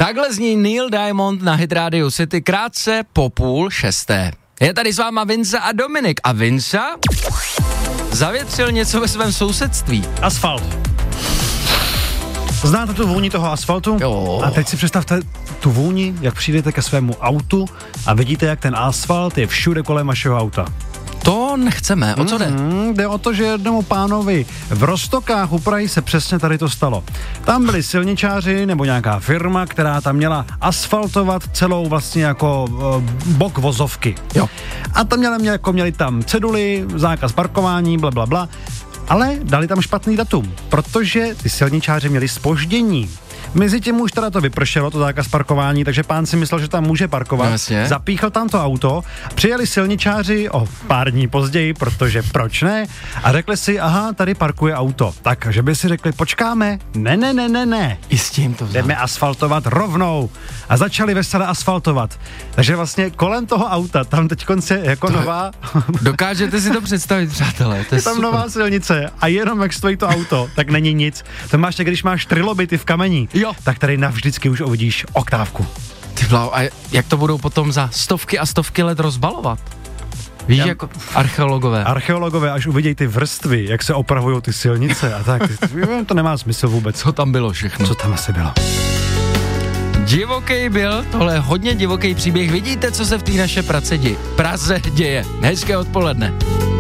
Takhle zní Neil Diamond na Hit Radio City krátce po 5:30. Je tady s váma Vince a Dominik. A Vinca zavětřil něco ve svém sousedství. Asfalt. Znáte tu vůni toho asfaltu? Jo. A teď si představte tu vůni, jak přijdete ke svému autu a vidíte, jak ten asfalt je všude kolem vašeho auta. To nechceme, o co jde? Jde o to, že jednomu pánovi v Roztokách u Prahy se přesně tady to stalo. Tam byli silničáři nebo nějaká firma, která tam měla asfaltovat celou vlastně jako bok vozovky. Jo. A tam měli tam ceduly, zákaz parkování, blablabla, ale dali tam špatný datum, protože ty silničáři měli zpoždění. Mezitím už teda to vypršelo, to zákaz parkování, takže pán si myslel, že tam může parkovat. Jasně. Zapíchl tam to auto, přijeli silničáři o pár dní později, protože proč ne, a řekli si, aha, tady parkuje auto. Takže by si řekli, počkáme, ne. I s tím to vzal. Jdeme asfaltovat rovnou. A začali vesele asfaltovat. Takže vlastně kolem toho auta, tam teď konce jako nová... Dokážete si to představit, přátelé? To je tam super. Nová silnice a jenom jak stojí to auto, tak není nic. To máš, když máš trilobity v kamení, jo. Tak tady navždycky už uvidíš oktávku. Ty bláho, a jak to budou potom za stovky a stovky let rozbalovat? Víš, jako archeologové. Archeologové, až uvidějí ty vrstvy, jak se opravují ty silnice a tak, to nemá smysl vůbec. Co tam bylo všechno? Co tam asi bylo? Divoký byl, tohle je hodně divoký příběh. Vidíte, co se v té naše Praze děje. Hezké odpoledne.